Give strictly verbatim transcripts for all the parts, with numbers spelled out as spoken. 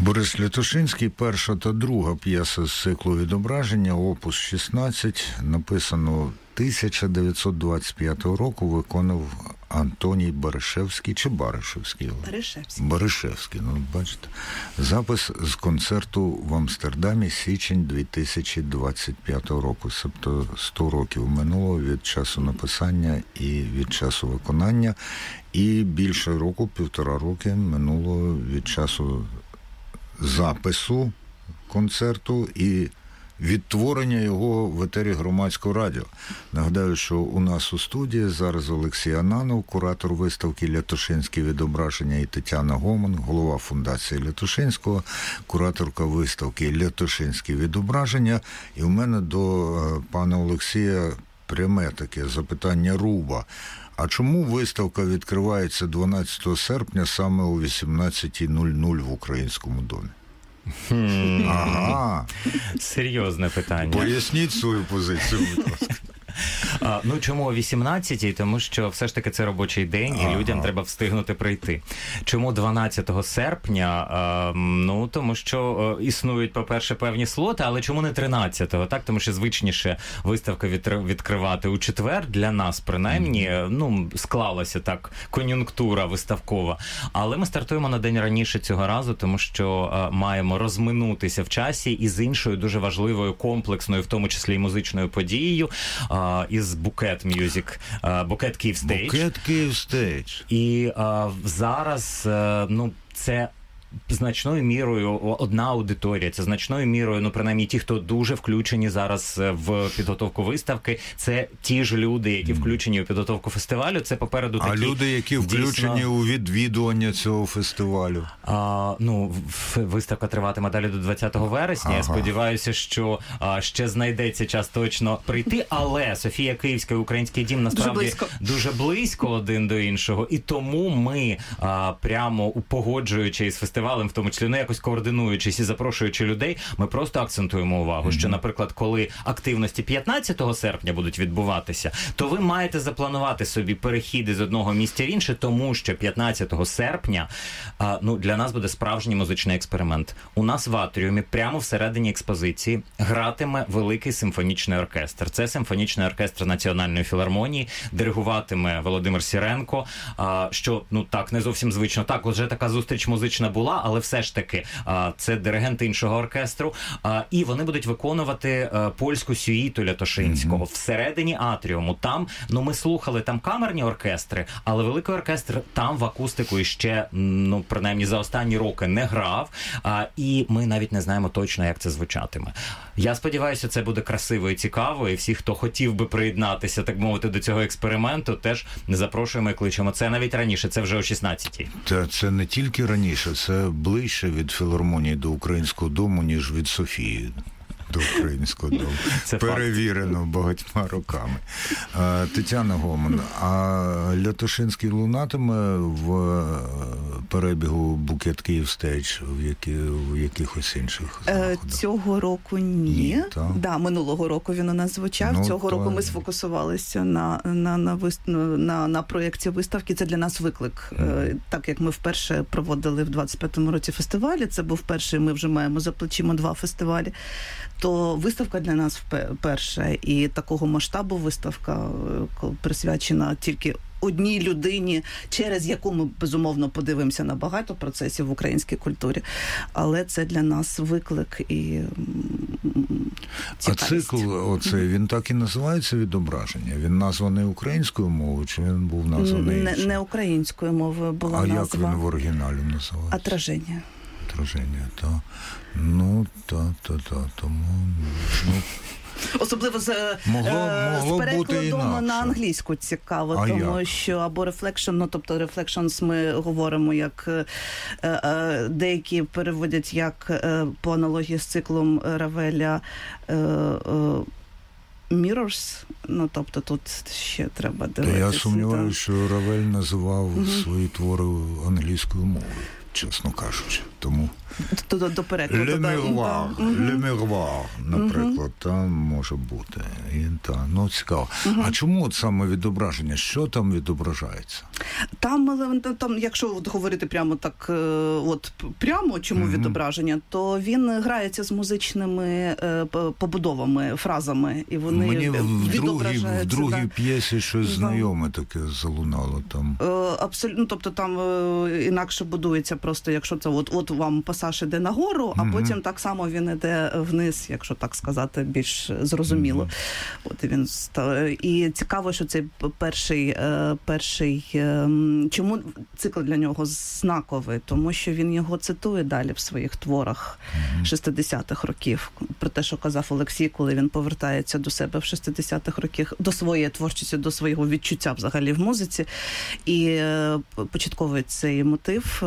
Борис Лятошинський, перша та друга п'єса з циклу «Відображення», опус шістнадцять, написано тисяча дев'ятсот двадцять п'ятого року, виконав Антоній Баришевський чи Баришевський? Баришевський. Баришевський, ну, бачите. Запис з концерту в Амстердамі, січень дві тисячі двадцять п'ятого року. Тобто сто років минуло від часу написання і від часу виконання, і більше року, півтора роки минуло від часу запису концерту і відтворення його в етері Громадського радіо. Нагадаю, що у нас у студії зараз Олексій Ананов, куратор виставки «Лятошинське відображення», і Тетяна Гоман, голова фундації Лятошинського, кураторка виставки «Лятошинське відображення». І у мене до пана Олексія пряме таке запитання руба. А чому виставка відкривається дванадцятого серпня саме о вісімнадцята нуль нуль в Українському домі? Hmm. Ага. Серйозне питання. Поясніть свою позицію, будь ласка. А, ну, чому о вісімнадцятій? Тому що все ж таки це робочий день, і ага. людям треба встигнути прийти. Чому дванадцятого серпня? А, ну, тому що а, існують, по-перше, певні слоти, але чому не тринадцятого? Так, тому що звичніше виставка відкривати у четвер, для нас, принаймні, mm-hmm. ну, склалася так кон'юнктура виставкова. Але ми стартуємо на день раніше цього разу, тому що а, маємо розминутися в часі із іншою дуже важливою, комплексною, в тому числі і музичною подією, а, із Букет Мюзик, Букет Київ Стейдж. Букет Київ Стейдж. І а, зараз, а, ну, це значною мірою одна аудиторія, це значною мірою, ну, принаймні ті, хто дуже включені зараз в підготовку виставки, це ті ж люди, які включені у підготовку фестивалю, це попереду такі... А люди, які дійсно... включені у відвідування цього фестивалю? А, ну, виставка триватиме далі до двадцятого вересня, ага. Я сподіваюся, що а, ще знайдеться час точно прийти, але Софія Київська і Український дім насправді дуже близько, дуже близько один до іншого, і тому ми а, прямо погоджуючи із фестивалем, в тому числі, не якось координуючись і запрошуючи людей, ми просто акцентуємо увагу, mm-hmm. що, наприклад, коли активності п'ятнадцятого серпня будуть відбуватися, то ви маєте запланувати собі перехіди з одного місця в інше, тому що п'ятнадцятого серпня а, ну, для нас буде справжній музичний експеримент. У нас в атріумі, прямо всередині експозиції, гратиме великий симфонічний оркестр. Це симфонічний оркестр Національної філармонії, диригуватиме Володимир Сіренко, а, що, ну, так, не зовсім звично. Так, вже така зустріч музична була, але все ж таки а, це диригенти іншого оркестру, а, і вони будуть виконувати а, польську сюїту Лятошинського mm-hmm. всередині атріуму. Там, ну, ми слухали там камерні оркестри, але великий оркестр там в акустику іще, ну, принаймні за останні роки не грав, а, і ми навіть не знаємо точно, як це звучатиме. Я сподіваюся, це буде красиво і цікаво, і всі, хто хотів би приєднатися, так мовити, до цього експерименту, теж запрошуємо і кличемо. Це навіть раніше, це вже о шістнадцятій. Та це не тільки раніше, це ближче від філармонії до Українського дому, ніж від Софії до Українського дому. Це перевірено факт. Багатьма роками. А, Тетяна Гоман, а Лятошинський лунатиме в перебігу Букет Київ Стейдж в, які, в якихось інших заходах? Цього року ні. ні да, минулого року він у нас звучав. Ну, Цього то... року ми сфокусувалися на, на, на, на, на проєкті виставки. Це для нас виклик. Mm. Так як ми вперше проводили в двадцять п'ятому році фестивалі, це був перший, ми вже маємо за плечима два фестивалі, то виставка для нас перша. І такого масштабу виставка присвячена тільки одній людині, через яку ми, безумовно, подивимося на багато процесів в українській культурі. Але це для нас виклик і цікавість. А цикл оцей, він так і називається «Відображення»? Він названий українською мовою, чи він був названий іншою? Не, не українською мовою була а назва. А як він в оригіналі називається? «Отраження». «Отраження», так. Ну, та, та, та, тому... Ну... Особливо з, могло, е, могло з перекладом на англійську цікаво, а тому як? що або reflection, ну, тобто reflections ми говоримо як е, е, деякі переводять як е, по аналогії з циклом Равеля е, е, Mirrors. Ну, тобто тут ще треба дивитися. Я сумніваюся, що Равель називав угу. свої твори англійською мовою, чесно кажучи. Тому до, до, до перекладу. Le Miroir, Le Miroir, наприклад, uh-huh. там може бути. І, та, ну, цікаво. Uh-huh. А чому от саме відображення? Що там відображається? Там, там якщо от говорити прямо так, от прямо, чому uh-huh. відображення, то він грається з музичними побудовами, фразами, і вони Мені відображаються. Мені в другій да. п'єсі щось uh-huh. знайоме таке залунало там. Абсолютно, тобто там інакше будується просто, якщо це от, от вам пасаж іде нагору, а mm-hmm. потім так само він іде вниз, якщо так сказати, більш зрозуміло. Mm-hmm. От він і цікаво, що цей перший, перший, чому цикл для нього знаковий, тому що він його цитує далі в своїх творах mm-hmm. шістдесятих років. Про те, що казав Олексій, коли він повертається до себе в шістдесятих роках, до своєї творчості, до свого відчуття взагалі в музиці. І початковий цей мотив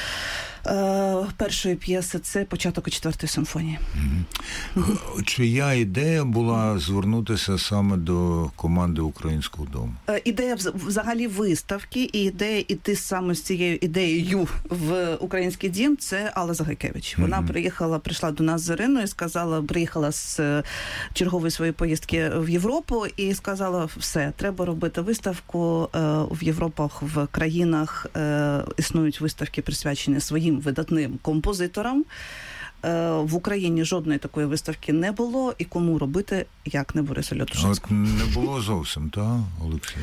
першої п'єси – це початок четвертої симфонії. Mm-hmm. Чия ідея була звернутися саме до команди Українського дому? Ідея взагалі виставки і ідея іти саме з цією ідеєю в Український дім – це Алла Загайкевич. Вона mm-hmm. приїхала, прийшла до нас з Іриною, сказала, приїхала з чергової своєї поїздки в Європу і сказала, все, треба робити виставку в Європах, в країнах існують виставки, присвячені своїм видатним композиторам. В Україні жодної такої виставки не було, і кому робити, як не Бориса Лятушинського. Не було зовсім, так, Олексій?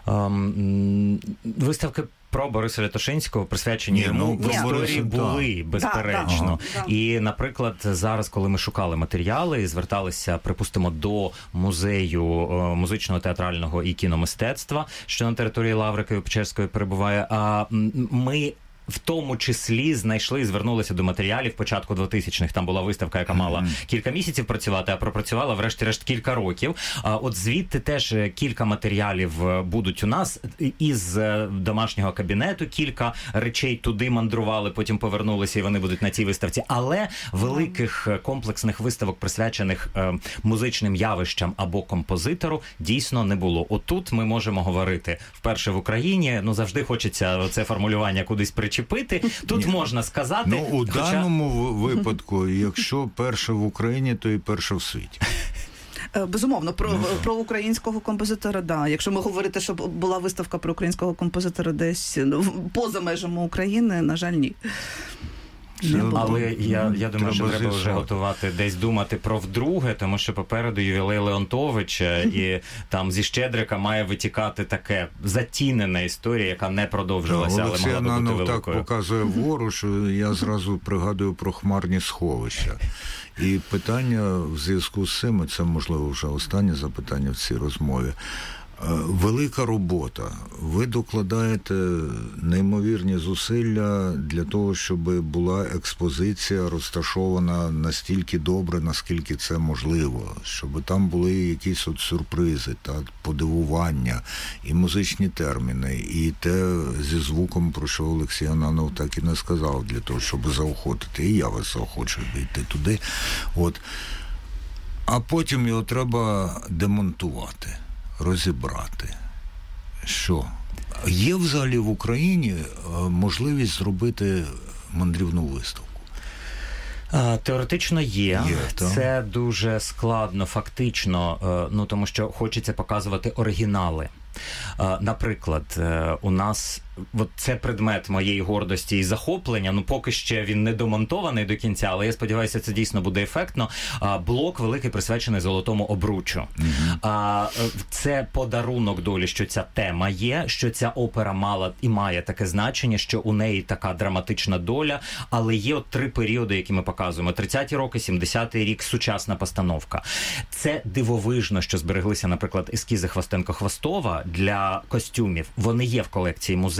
Um, виставки про Бориса Лятушинського присвячені йому в історії були, безперечно. Да, да, і, наприклад, зараз, коли ми шукали матеріали і зверталися, припустимо, до музею музичного, театрального і кіномистецтва, що на території Лаври Києво-Печерської перебуває, а ми в тому числі знайшли і звернулися до матеріалів початку двотисячних. Там була виставка, яка мала mm-hmm. кілька місяців працювати, а пропрацювала врешті-решт кілька років. А от звідти теж кілька матеріалів будуть у нас із домашнього кабінету. Кілька речей туди мандрували, потім повернулися, і вони будуть на цій виставці. Але великих комплексних виставок, присвячених е, музичним явищам або композитору, дійсно не було. Отут ми можемо говорити вперше в Україні. Ну, завжди хочеться це формулювання кудись причепити. Тут Ні. можна сказати... Ну, у хоча... даному випадку, якщо перше в Україні, то і перше в світі. Безумовно, про, ну, про українського композитора, да. Якщо ми говорити, що була виставка про українського композитора десь поза межами України, на жаль, ні. Але я, я думаю, треба що треба вже готувати, десь думати про вдруге, тому що попереду ювілей Леонтовича, і там зі Щедрика має витікати таке затінена історія, яка не продовжилася, але могла би бути великою. Так показує вгору, що я зразу пригадую про хмарні сховища. І питання в зв'язку з цим, це, можливо, вже останнє запитання в цій розмові. Велика робота. Ви докладаєте неймовірні зусилля для того, щоб була експозиція розташована настільки добре, наскільки це можливо. Щоб там були якісь от сюрпризи, та подивування, і музичні терміни, і те зі звуком, про що Олексій Ананов так і не сказав, для того, щоб заохотити. І я вас заохочую йти туди. От. А потім його треба демонтувати. Розібрати. Що? Є взагалі в Україні можливість зробити мандрівну виставку? Теоретично є. є Це дуже складно фактично, ну тому що хочеться показувати оригінали. Наприклад, у нас от це предмет моєї гордості і захоплення, ну поки ще він не домонтований до кінця, але я сподіваюся, це дійсно буде ефектно. Блок великий присвячений Золотому обручу. Mm-hmm. Це подарунок долі, що ця тема є, що ця опера мала і має таке значення, що у неї така драматична доля, але є от три періоди, які ми показуємо. тридцяті роки, сімдесятий рік, сучасна постановка. Це дивовижно, що збереглися, наприклад, ескізи Хвостенко-Хвостова для костюмів. Вони є в колекції музею.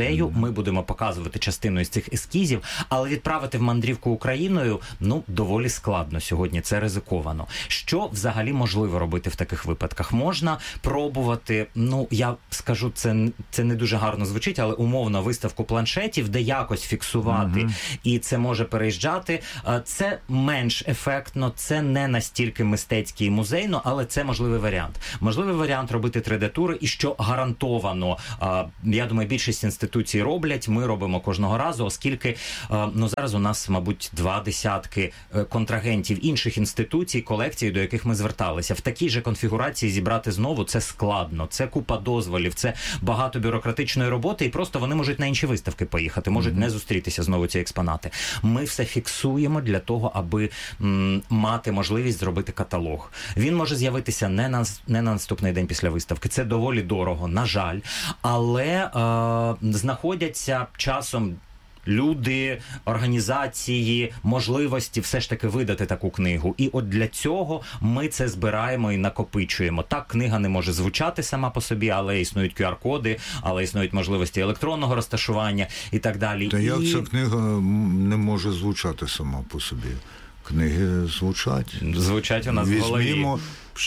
музею, ми будемо показувати частину із цих ескізів, але відправити в мандрівку Україною, ну, доволі складно сьогодні, це ризиковано. Що взагалі можливо робити в таких випадках? Можна пробувати, ну, я скажу, це, це не дуже гарно звучить, але умовно виставку планшетів, де якось фіксувати, mm-hmm. і це може переїжджати. Це менш ефектно, це не настільки мистецький і музейно, але це можливий варіант. Можливий варіант робити три де-тури, і що гарантовано, я думаю, більшість інституцій роблять, ми робимо кожного разу, оскільки, ну, зараз у нас, мабуть, два десятки контрагентів інших інституцій, колекцій, до яких ми зверталися. В такій же конфігурації зібрати знову це складно, це купа дозволів, це багато бюрократичної роботи, і просто вони можуть на інші виставки поїхати, можуть mm-hmm. не зустрітися знову ці експонати. Ми все фіксуємо для того, аби м, мати можливість зробити каталог. Він може з'явитися не на, не на наступний день після виставки. Це доволі дорого, на жаль. Але е, знаходяться часом люди, організації, можливості все ж таки видати таку книгу. І от для цього ми це збираємо і накопичуємо. Так, книга не може звучати сама по собі, але існують ку ар-коди, але існують можливості електронного розташування і так далі. Та і... як ця книга не може звучати сама по собі? Книги звучать. Звучать у нас в голові. Візьмімо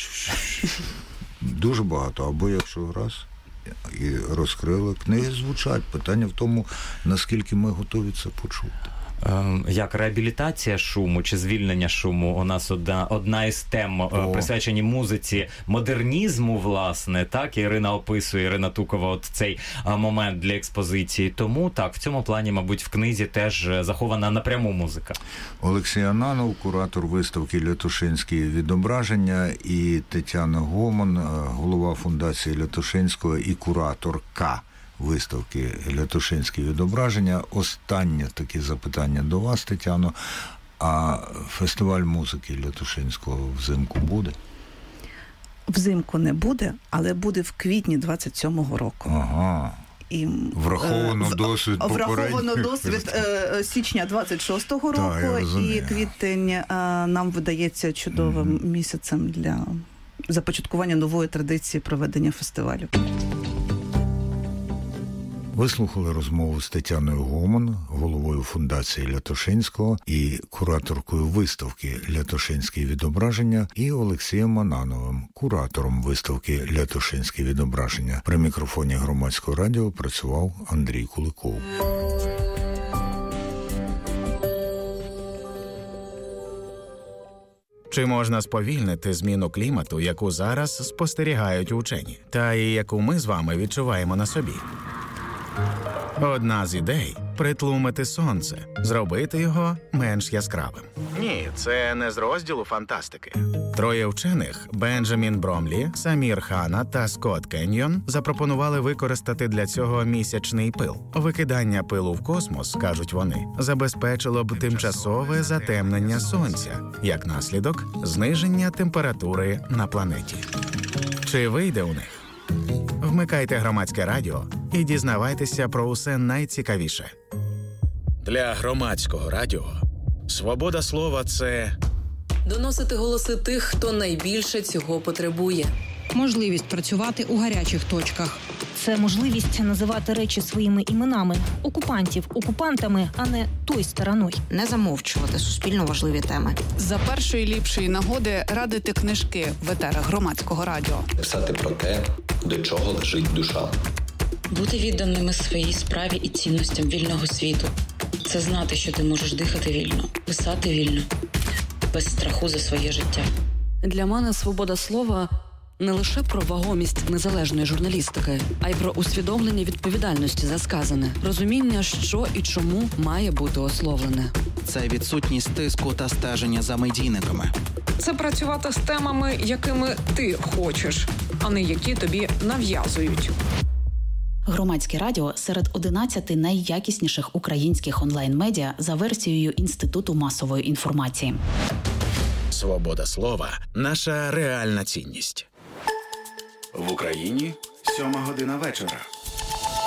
дуже багато, або якщо раз і розкрили, книги звучать. Питання в тому, наскільки ми готові це почути. Як реабілітація шуму чи звільнення шуму, у нас одна, одна із тем, О. присвячені музиці модернізму, власне, так, Ірина описує, Ірина Тукова, от цей момент для експозиції. Тому, так, в цьому плані, мабуть, в книзі теж захована напряму музика. Олексій Ананов, куратор виставки «Лятошинські відображення», і Тетяна Гомон, голова фундації Лятошинського і кураторка виставки «Лятошинські відображення». Останнє таке запитання до вас, Тетяно. А фестиваль музики Лятошинського взимку буде? Взимку не буде, але буде в квітні двадцять сьомого року. Ага. І, враховано е, досвід Враховано досвід е, січня двадцять шостого року, так, і квітень е, нам видається чудовим mm-hmm. місяцем для започаткування нової традиції проведення фестивалю. Ви слухали розмову з Тетяною Гомон, головою фундації Лятошинського і кураторкою виставки «Лятошинські відображення», і Олексієм Анановим, куратором виставки «Лятошинські відображення». При мікрофоні Громадського радіо працював Андрій Куликов. Чи можна сповільнити зміну клімату, яку зараз спостерігають учені, та і яку ми з вами відчуваємо на собі? Одна з ідей – притлумити сонце, зробити його менш яскравим. Ні, це не з розділу фантастики. Троє вчених – Бенджамін Бромлі, Самір Хана та Скотт Кеньйон – запропонували використати для цього місячний пил. Викидання пилу в космос, кажуть вони, забезпечило б тимчасове затемнення сонця, як наслідок – зниження температури на планеті. Чи вийде у них? Вмикайте Громадське радіо і дізнавайтеся про усе найцікавіше. Для Громадського радіо свобода слова – це доносити голоси тих, хто найбільше цього потребує. Можливість працювати у гарячих точках. Це можливість називати речі своїми іменами. Окупантів окупантами, а не той стороною. Не замовчувати суспільно важливі теми. За першої ліпшої нагоди радити книжки в етерах Громадського радіо. Писати про те, до чого лежить душа. Бути відданими своїй справі і цінностям вільного світу. Це знати, що ти можеш дихати вільно, писати вільно, без страху за своє життя. Для мене свобода слова – не лише про вагомість незалежної журналістики, а й про усвідомлення відповідальності за сказане, розуміння, що і чому має бути ословлене. Це відсутність тиску та стеження за медійниками. Це працювати з темами, якими ти хочеш, а не які тобі нав'язують. Громадське радіо серед одинадцяти найякісніших українських онлайн-медіа за версією Інституту масової інформації. Свобода слова – наша реальна цінність. В Україні сьома година вечора.